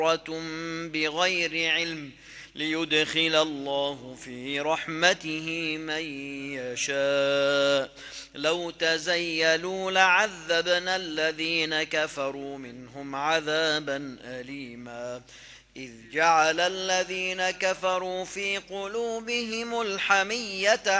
بغير علم ليدخل الله في رحمته من يشاء. لو تزيلوا لعذبنا الذين كفروا منهم عذابا أليما. إذ جعل الذين كفروا في قلوبهم الحمية